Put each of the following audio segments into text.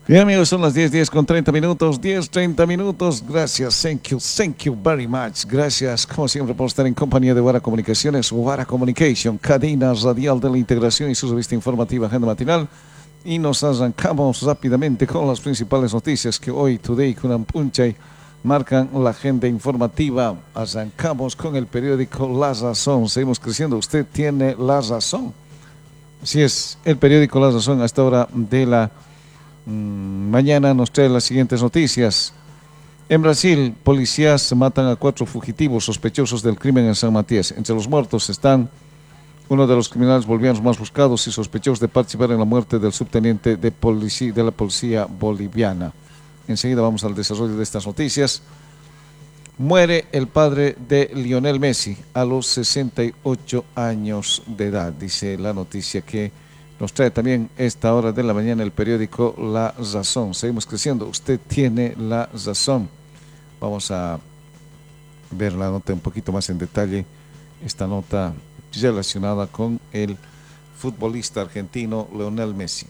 Bien, amigos, son las 10:10 con 30 minutos, 10:30 minutos. Gracias, thank you very much. Gracias, como siempre, por estar en compañía de Guara Comunicaciones, Guara Communication, cadena radial de la integración y su revista informativa Agenda Matinal. Y nos arrancamos rápidamente con las principales noticias que hoy, Today, Kunan Punchay, marcan la agenda informativa. Arrancamos con el periódico La Razón. Seguimos creciendo. Usted tiene la razón. Así es, el periódico La Razón a esta hora de la mañana nos trae las siguientes noticias. En Brasil, policías matan a 4 fugitivos sospechosos del crimen en San Matías. Entre los muertos están uno de los criminales bolivianos más buscados y sospechosos de participar en la muerte del subteniente de la policía boliviana. Enseguida vamos al desarrollo de estas noticias. Muere el padre de Lionel Messi a los 68 años de edad, dice la noticia que nos trae también esta hora de la mañana el periódico La Razón. Seguimos creciendo, usted tiene la razón. Vamos a ver la nota un poquito más en detalle, esta nota relacionada con el futbolista argentino Lionel Messi.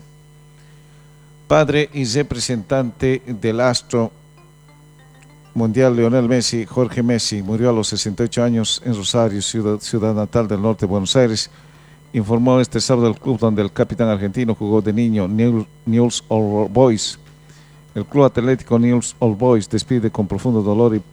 Padre y representante del astro mundial Lionel Messi, Jorge Messi, murió a los 68 años en Rosario, ciudad natal del norte de Buenos Aires. Informó este sábado el club donde el capitán argentino jugó de niño, Newell's Old Boys. El club atlético Newell's Old Boys despide con profundo dolor y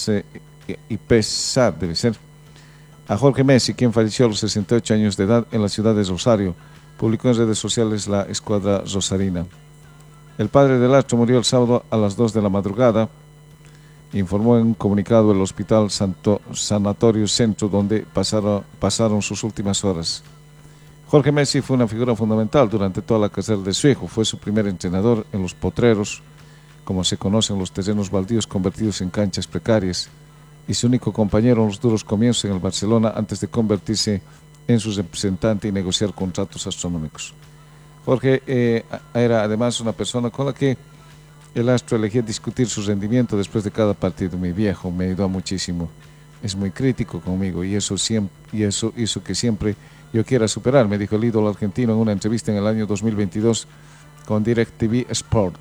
pesar, debe ser, a Jorge Messi, quien falleció a los 68 años de edad en la ciudad de Rosario. Publicó en redes sociales la escuadra rosarina. El padre del astro murió el sábado a las 2 de la madrugada, informó en un comunicado el Hospital Sanatorio Centro, donde pasaron sus últimas horas. Jorge Messi fue una figura fundamental durante toda la carrera de su hijo. Fue su primer entrenador en los potreros, como se conocen los terrenos baldíos convertidos en canchas precarias, y su único compañero en los duros comienzos en el Barcelona antes de convertirse en su representante y negociar contratos astronómicos. Jorge era además una persona con la que el astro elegía discutir su rendimiento después de cada partido. Mi viejo me ayudó muchísimo, es muy crítico conmigo y eso hizo que siempre yo quiera superar, me dijo el ídolo argentino en una entrevista en el año 2022 con DirecTV Sport.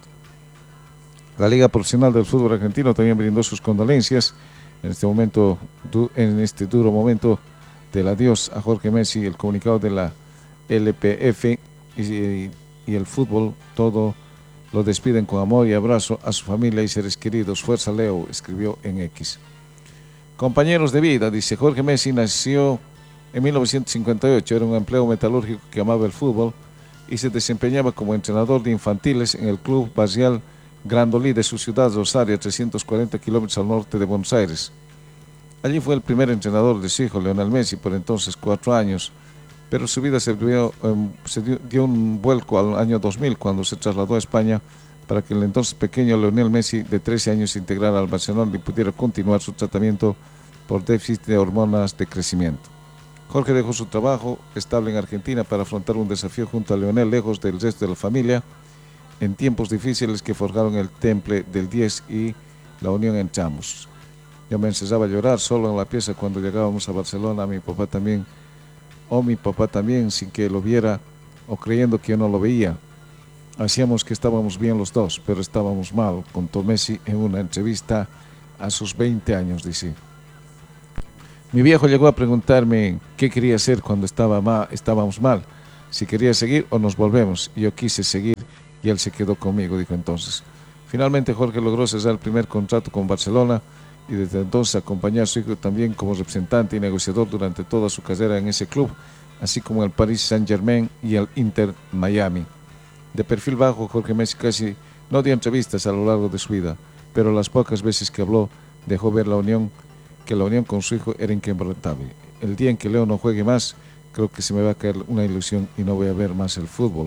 La Liga Profesional del Fútbol Argentino también brindó sus condolencias en este duro momento del adiós a Jorge Messi. El comunicado de la LPF y el fútbol, todo lo despiden con amor y abrazo a su familia y seres queridos. Fuerza Leo, escribió en X. Compañeros de vida, dice Jorge Messi, nació en 1958, era un empleado metalúrgico que amaba el fútbol y se desempeñaba como entrenador de infantiles en el Club Barrial Grandolí de su ciudad, Rosario, 340 kilómetros al norte de Buenos Aires. Allí fue el primer entrenador de su hijo, Lionel Messi, por entonces 4 años, pero su vida dio un vuelco al año 2000 cuando se trasladó a España para que el entonces pequeño Lionel Messi de 13 años se integrara al Barcelona y pudiera continuar su tratamiento por déficit de hormonas de crecimiento. Jorge dejó su trabajo estable en Argentina para afrontar un desafío junto a Lionel, lejos del resto de la familia, en tiempos difíciles que forjaron el temple del 10 y la unión entre ambos. Yo me encerraba a llorar solo en la pieza cuando llegábamos a Barcelona, mi papá también, sin que lo viera o creyendo que yo no lo veía. Hacíamos que estábamos bien los dos, pero estábamos mal, contó Messi en una entrevista a sus 20 años, dice. Mi viejo llegó a preguntarme qué quería hacer cuando estábamos mal, si quería seguir o nos volvemos, y yo quise seguir y él se quedó conmigo, dijo entonces. Finalmente Jorge logró cerrar el primer contrato con Barcelona y desde entonces acompañó a su hijo también como representante y negociador durante toda su carrera en ese club, así como el Paris Saint-Germain y el Inter Miami. De perfil bajo, Jorge Messi casi no dio entrevistas a lo largo de su vida, pero las pocas veces que habló dejó ver que la unión con su hijo era inquebrantable. El día en que Leo no juegue más, creo que se me va a caer una ilusión y no voy a ver más al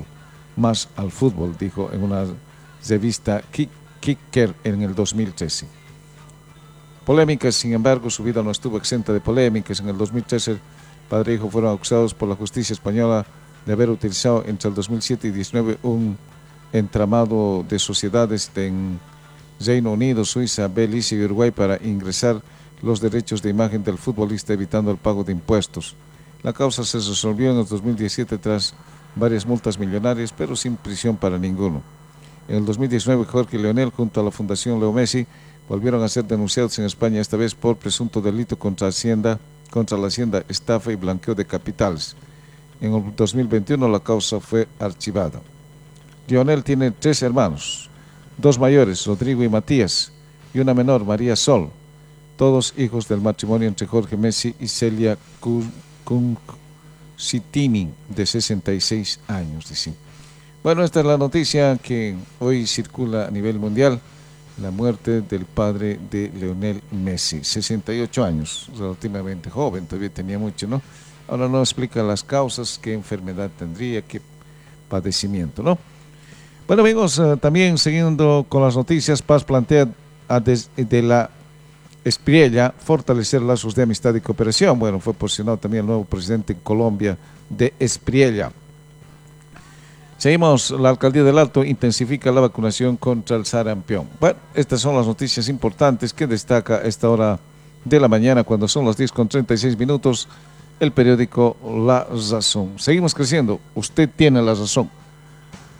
fútbol, dijo en una revista Kicker en el 2013. Polémicas, sin embargo, su vida no estuvo exenta de polémicas. En el 2013, padre e hijo fueron acusados por la justicia española de haber utilizado entre el 2007 y 2019 un entramado de sociedades en Reino Unido, Suiza, Belice y Uruguay para ingresar los derechos de imagen del futbolista evitando el pago de impuestos. La causa se resolvió en el 2017 tras varias multas millonarias, pero sin prisión para ninguno. En el 2019, Jorge y Leonel, junto a la Fundación Leo Messi, volvieron a ser denunciados en España, esta vez por presunto delito contra la Hacienda, estafa y blanqueo de capitales. En el 2021 la causa fue archivada. Leonel tiene 3 hermanos, 2 mayores, Rodrigo y Matías, y una menor, María Sol, todos hijos del matrimonio entre Jorge Messi y Celia Citini, de 66 años. Dice. Bueno, esta es la noticia que hoy circula a nivel mundial, la muerte del padre de Lionel Messi, 68 años, relativamente joven, todavía tenía mucho, ¿no? Ahora no explica las causas, qué enfermedad tendría, qué padecimiento, ¿no? Bueno amigos, también siguiendo con las noticias, Paz plantea de la Espriella fortalecer lazos de amistad y cooperación. Bueno, fue posicionado también el nuevo presidente en Colombia de Espriella. Seguimos, la alcaldía del Alto intensifica la vacunación contra el sarampión. Bueno, estas son las noticias importantes que destaca a esta hora de la mañana, cuando son las 10:36 el periódico La Razón. Seguimos creciendo, usted tiene la razón.